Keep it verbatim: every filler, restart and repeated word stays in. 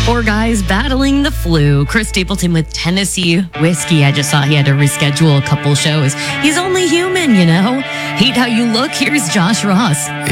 Poor guy's battling the flu. Chris Stapleton with Tennessee Whiskey. I just saw he had to reschedule a couple shows. He's only human, you know. Hate how you look? Here's Josh Ross.